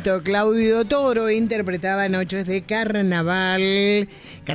Tito Claudio Toro interpretaba Noches de Carnavales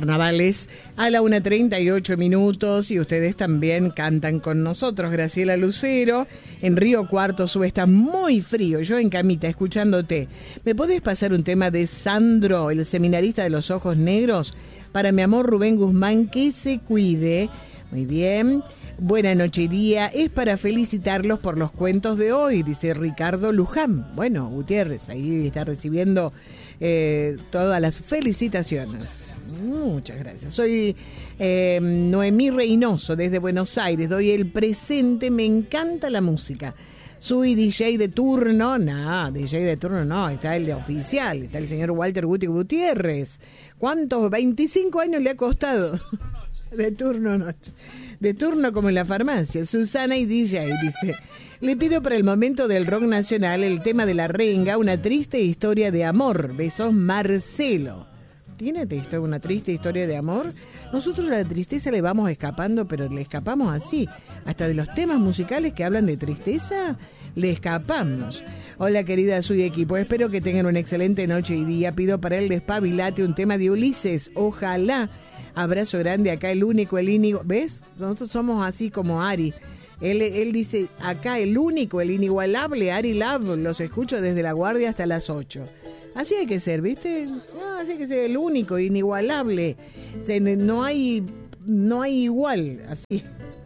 a la 1:38 y ustedes también cantan con nosotros. Graciela Lucero, en Río Cuarto Sur está muy frío, yo en camita escuchándote. ¿Me podés pasar un tema de Sandro, el seminarista de los ojos negros? Para mi amor Rubén Guzmán, que se cuide. Muy bien. Buena noche y día, es para felicitarlos por los cuentos de hoy, dice Ricardo Luján. Bueno, Gutiérrez, ahí está recibiendo todas las felicitaciones. Muchas gracias. Soy Noemí Reynoso desde Buenos Aires, doy el presente, me encanta la música. Soy DJ de turno, DJ de turno no, está el de oficial, está el señor Walter Guti Gutiérrez. ¿Cuántos? 25 años le ha costado. De turno noche. De turno como en la farmacia. Susana y DJ dice: le pido para el momento del rock nacional el tema de La Renga, una triste historia de amor. Besos, Marcelo. ¿Tiene una triste historia de amor? Nosotros a la tristeza le vamos escapando, pero le escapamos así. Hasta de los temas musicales que hablan de tristeza, le escapamos. Hola querida, soy equipo. Espero que tengan una excelente noche y día. Pido para el Despabilate un tema de Ulises. Ojalá. Abrazo grande, acá el único, el Íñigo. ¿Ves? Nosotros somos así como Ari. Él dice, acá el único, el inigualable Ari Love. Los escucho desde La Guardia hasta las 8. Así hay que ser, ¿viste? No, así hay que ser el único, inigualable. No hay igual, así.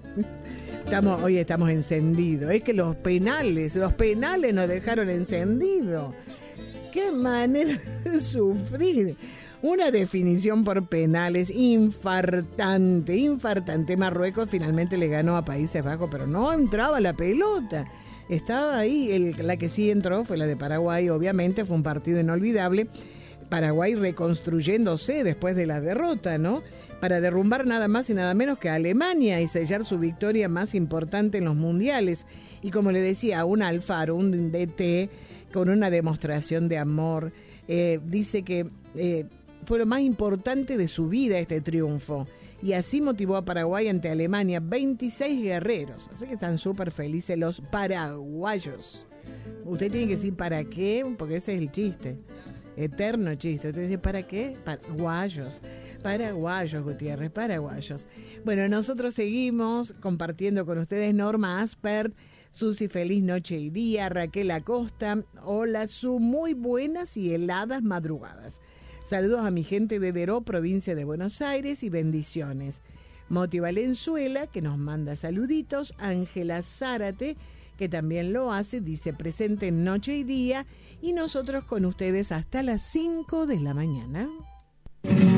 Hoy estamos encendidos. Es que los penales nos dejaron encendidos. Qué manera de sufrir. Una definición por penales infartante. Marruecos finalmente le ganó a Países Bajos, pero no entraba la pelota. Estaba ahí, la que sí entró fue la de Paraguay, obviamente fue un partido inolvidable. Paraguay reconstruyéndose después de la derrota, ¿no? Para derrumbar nada más y nada menos que a Alemania y sellar su victoria más importante en los mundiales. Y como le decía, un Alfaro, un DT, con una demostración de amor, dice que fue lo más importante de su vida este triunfo. Y así motivó a Paraguay ante Alemania, 26 guerreros. Así que están súper felices los paraguayos. Usted tiene que decir ¿para qué? Porque ese es el chiste. Eterno chiste. Usted dice ¿para qué? Paraguayos. Paraguayos, Gutiérrez, paraguayos. Bueno, nosotros seguimos compartiendo con ustedes Norma Aspert, Susi Feliz Noche y Día, Raquel Acosta, hola Su, muy buenas y heladas madrugadas. Saludos a mi gente de Deró, provincia de Buenos Aires y bendiciones. Moti Valenzuela, que nos manda saluditos. Ángela Zárate, que también lo hace, dice presente en Noche y Día. Y nosotros con ustedes hasta las 5 de la mañana.